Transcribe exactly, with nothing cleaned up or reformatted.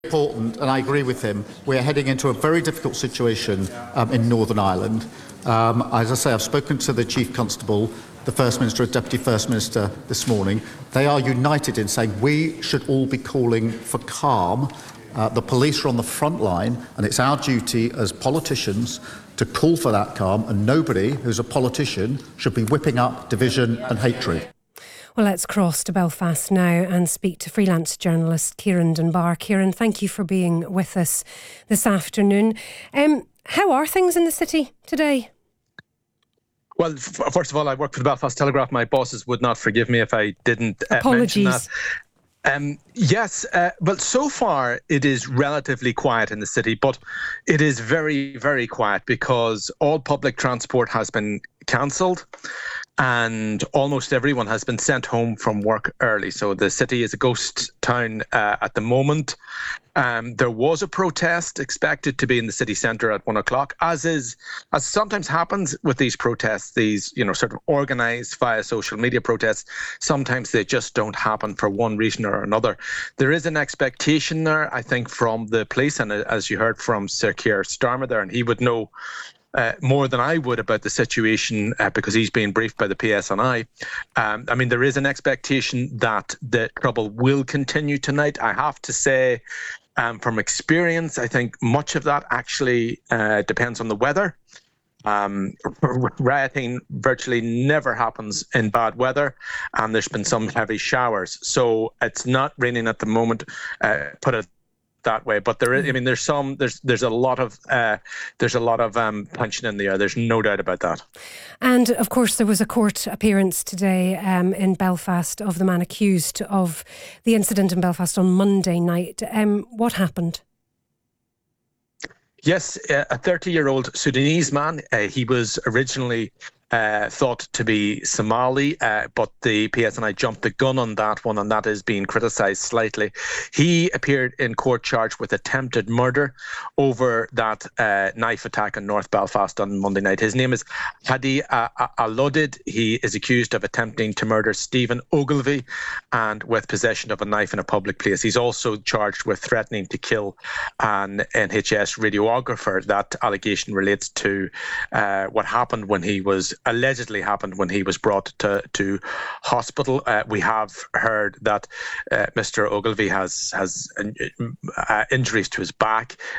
Important, and I agree with him. We're heading into a very difficult situation um, in Northern Ireland. Um, as I say, I've spoken to the Chief Constable, the First Minister and Deputy First Minister this morning. They are united in saying we should all be calling for calm. Uh, the police are on the front line, and it's our duty as politicians to call for that calm, and nobody who's a politician should be whipping up division and hatred. Well, let's cross to Belfast now and speak to freelance journalist Kieran Dunbar. Kieran, thank you for being with us this afternoon. Um, how are things in the city today? Well, f- first of all, I work for the Belfast Telegraph. My bosses would not forgive me if I didn't uh, Apologies. mention that. Um, yes, uh, but so far it is relatively quiet in the city, but it is very, very quiet because all public transport has been cancelled and almost everyone has been sent home from work early. So the city is a ghost town uh, at the moment. Um, there was a protest expected to be in the city centre at one o'clock, as is, as sometimes happens with these protests, these, you know, sort of organised via social media protests. Sometimes they just don't happen for one reason or another. There is an expectation there, I think, from the police, and as you heard from Sir Keir Starmer there, and he would know Uh, more than I would about the situation uh, because he's being briefed by the P S N I. Um, I mean, there is an expectation that the trouble will continue tonight. I have to say, um, from experience, I think much of that actually uh, depends on the weather. Um, rioting virtually never happens in bad weather, and there's been some heavy showers. So it's not raining at the moment, uh, put it that way, but there is, I mean, there's some, there's there's a lot of uh, there's a lot of um, tension in the air. There's no doubt about that. And of course, there was a court appearance today um, in Belfast of the man accused of the incident in Belfast on Monday night. Um, what happened? Yes, uh, a thirty-year-old Sudanese man. Uh, he was originally Uh, thought to be Somali, uh, but the P S N I jumped the gun on that one, and that is being criticised slightly. He appeared in court charged with attempted murder over that uh, knife attack in North Belfast on Monday night. His name is Hadi uh, Alodid. He is accused of attempting to murder Stephen Ogilvie and with possession of a knife in a public place. He's also charged with threatening to kill an N H S radiographer. That allegation relates to uh, what happened when he was allegedly happened when he was brought to to hospital. Uh, we have heard that uh, Mister Ogilvie has has uh, injuries to his back.